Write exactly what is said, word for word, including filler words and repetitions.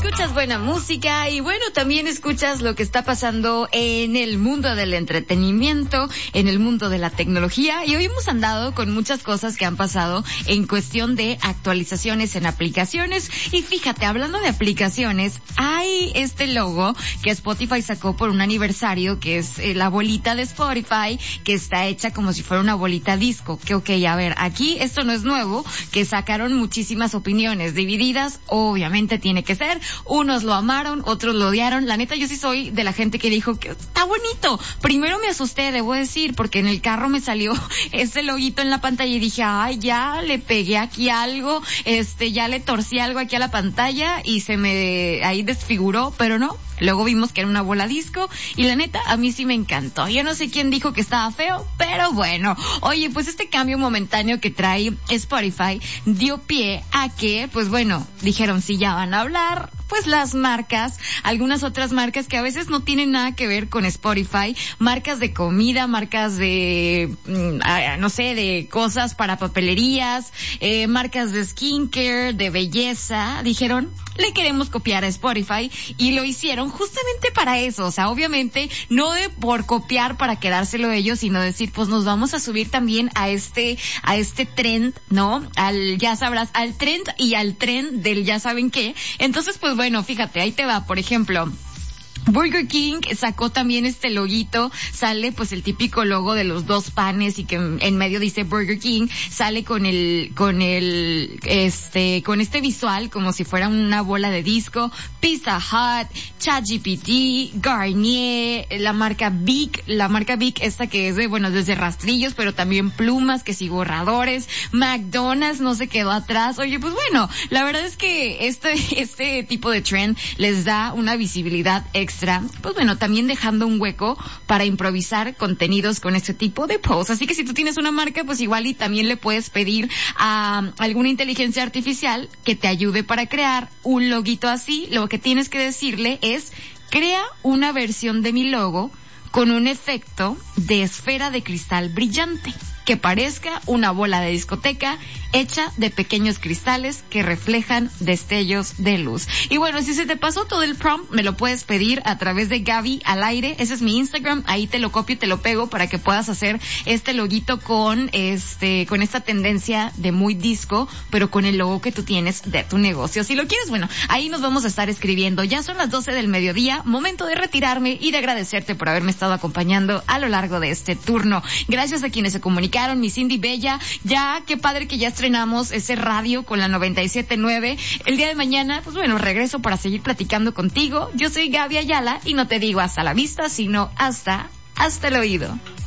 escuchas buena música y bueno, también escuchas lo que está pasando en el mundo del entretenimiento, en el mundo de la tecnología, y hoy hemos andado con muchas cosas que han pasado en cuestión de actualizaciones en aplicaciones. Y fíjate, hablando de aplicaciones, hay este logo que Spotify sacó por un aniversario, que es eh, la bolita de Spotify, que está hecha como si fuera una bolita disco. Que ok, a ver, aquí esto no es nuevo, que sacaron muchísimas opiniones divididas, obviamente tiene que ser. Unos lo amaron, otros lo odiaron. La neta, yo sí soy de la gente que dijo que está bonito. Primero me asusté, debo decir, porque en el carro me salió ese loguito en la pantalla y dije, ay, ya le pegué aquí algo, este, ya le torcí algo aquí a la pantalla y se me ahí desfiguró, pero no. Luego vimos que era una bola disco y la neta, a mí sí me encantó. Yo no sé quién dijo que estaba feo, pero bueno. Oye, pues este cambio momentáneo que trae Spotify dio pie a que, pues bueno, dijeron, si ya van a hablar, pues las marcas, algunas otras marcas que a veces no tienen nada que ver con Spotify, marcas de comida, marcas de, no sé, de cosas para papelerías, eh, marcas de skincare, de belleza, dijeron, le queremos copiar a Spotify y lo hicieron justamente para eso. O sea, obviamente no de por copiar para quedárselo ellos, sino decir, pues nos vamos a subir también a este, a este trend, ¿no? Al, ya sabrás, al trend y al trend del ya saben qué. Entonces, pues bueno, fíjate, ahí te va, por ejemplo, Burger King sacó también este loguito, sale pues el típico logo de los dos panes y que en medio dice Burger King, sale con el, con el, este, con este visual como si fuera una bola de disco. Pizza Hut, ChatGPT, Garnier, la marca Bic, la marca Bic esta que es de, bueno, desde rastrillos, pero también plumas, que sí, borradores. McDonald's no se quedó atrás. Oye, pues bueno, la verdad es que este, este tipo de trend les da una visibilidad extra. Pues bueno, también dejando un hueco para improvisar contenidos con este tipo de posts. Así que si tú tienes una marca, pues igual y también le puedes pedir a alguna inteligencia artificial que te ayude para crear un loguito así. Lo que tienes que decirle es, crea una versión de mi logo con un efecto de esfera de cristal brillante, que parezca una bola de discoteca hecha de pequeños cristales que reflejan destellos de luz. Y bueno, si se te pasó todo el prompt, me lo puedes pedir a través de Gaby al aire. Ese es mi Instagram, ahí te lo copio y te lo pego para que puedas hacer este loguito con este, con esta tendencia de muy disco, pero con el logo que tú tienes de tu negocio. Si lo quieres, bueno, ahí nos vamos a estar escribiendo. Ya son las doce del mediodía, momento de retirarme y de agradecerte por haberme estado acompañando a lo largo de este turno. Gracias a quienes se comunicaron, mi Cindy Bella, ya, qué padre que ya estrenamos ese radio con la noventa y siete punto nueve. El día de mañana, pues bueno, regreso para seguir platicando contigo. Yo soy Gaby Ayala y no te digo hasta la vista, sino hasta, hasta el oído.